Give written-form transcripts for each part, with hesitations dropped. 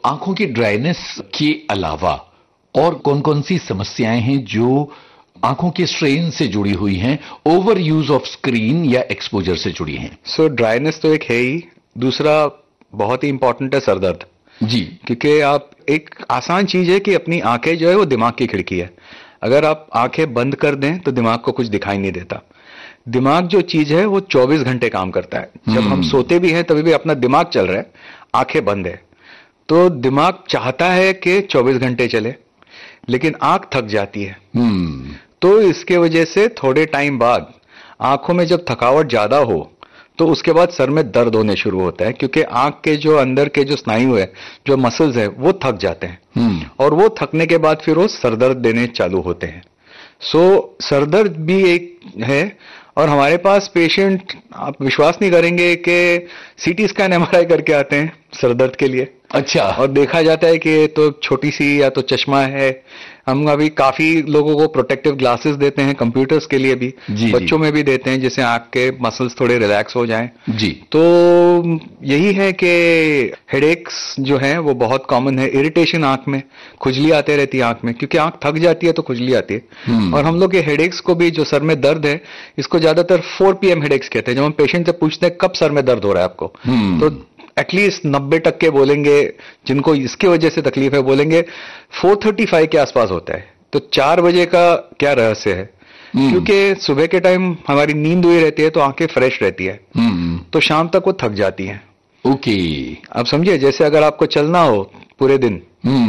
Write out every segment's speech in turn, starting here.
आंखों की ड्राइनेस के अलावा और कौन कौन सी समस्याएं हैं जो आंखों के स्ट्रेन से जुड़ी हुई हैं, ओवर यूज ऑफ स्क्रीन या एक्सपोजर से जुड़ी हैं? सो ड्राइनेस तो एक है ही, दूसरा बहुत ही इंपॉर्टेंट है सरदर्द जी। क्योंकि आप एक आसान चीज है कि अपनी आंखें जो है वो दिमाग की खिड़की है। अगर आप आंखें बंद कर दें तो दिमाग को कुछ दिखाई नहीं देता। दिमाग जो चीज है वो 24 घंटे काम करता है। जब हम सोते भी हैं तभी भी अपना दिमाग चल रहा है, आंखें बंद है, तो दिमाग चाहता है कि 24 घंटे चले, लेकिन आंख थक जाती है। तो इसके वजह से थोड़े टाइम बाद आंखों में जब थकावट ज्यादा हो तो उसके बाद सर में दर्द होने शुरू होता है, क्योंकि आंख के जो अंदर के जो स्नायु है, जो मसल्स है, वो थक जाते हैं और वो थकने के बाद फिर वो सरदर्द देने चालू होते हैं। सो सरदर्द भी एक है। और हमारे पास पेशेंट, आप विश्वास नहीं करेंगे कि सीटी स्कैन एमआरआई करके आते हैं सरदर्द के लिए। अच्छा। और देखा जाता है कि तो छोटी सी या तो चश्मा है। हम अभी काफी लोगों को प्रोटेक्टिव ग्लासेस देते हैं, कंप्यूटर्स के लिए भी, बच्चों में भी देते हैं, जिससे आंख के मसल्स थोड़े रिलैक्स हो जाएं। जी। तो यही है कि हेडेक्स जो है वो बहुत कॉमन है। इरिटेशन आंख में, खुजली आते रहती है आंख में, क्योंकि आंख थक जाती है तो खुजली आती है। और हम लोग के हेडेक्स को भी, जो सर में दर्द है, इसको ज्यादातर 4 PM हेडेक्स कहते हैं। जब हम पेशेंट से पूछते हैं कब सर में दर्द हो रहा है आपको, तो एटलीस्ट 90% बोलेंगे जिनको इसकी वजह से तकलीफ है, बोलेंगे 4:35 के आसपास होता है। तो 4 बजे का क्या रहस्य है? क्योंकि सुबह के टाइम हमारी नींद हुई रहती है तो आंखें फ्रेश रहती है, तो शाम तक वो थक जाती हैं। ओके। अब समझिए, जैसे अगर आपको चलना हो पूरे दिन,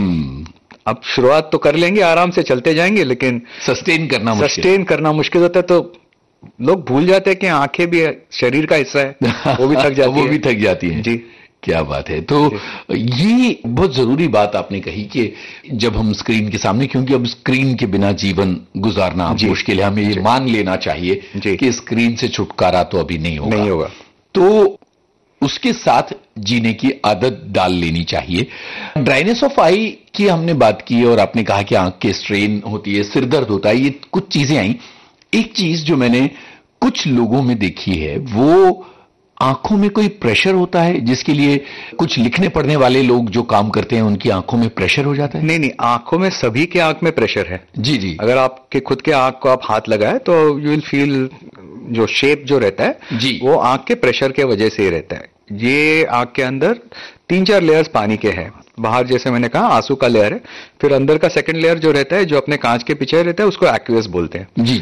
अब शुरुआत तो कर लेंगे, आराम से चलते जाएंगे, लेकिन सस्टेन करना मुश्किल होता है। तो लोग भूल जाते हैं कि आंखें भी शरीर का हिस्सा है, वो भी थक जाती है। वो भी थक जाती है। जी, क्या बात है। तो ये बहुत जरूरी बात आपने कही कि जब हम स्क्रीन के सामने, क्योंकि अब स्क्रीन के बिना जीवन गुजारना मुश्किल है, हमें ये मान लेना चाहिए कि स्क्रीन से छुटकारा तो अभी नहीं होगा। तो उसके साथ जीने की आदत डाल लेनी चाहिए। ड्राइनेस ऑफ आई की हमने बात की और आपने कहा कि आंख के स्ट्रेन होती है, सिरदर्द होता है, ये कुछ चीजें आई। एक चीज जो मैंने कुछ लोगों में देखी है, वो आंखों में कोई प्रेशर होता है, जिसके लिए कुछ लिखने पढ़ने वाले लोग जो काम करते हैं उनकी आंखों में प्रेशर हो जाता है। नहीं, आंखों में, सभी के आंख में प्रेशर है। जी। अगर आपके खुद के आंख को आप हाथ लगाए तो यू विल फील जो शेप जो रहता है जी, वो आंख के प्रेशर के वजह से ही रहता है। ये आंख के अंदर 3-4 लेयर्स पानी के हैं। बाहर जैसे मैंने कहा आंसू का लेयर है, फिर अंदर का सेकंड लेयर जो रहता है, जो अपने कांच के पीछे रहता है, उसको एक्वियस बोलते हैं। जी।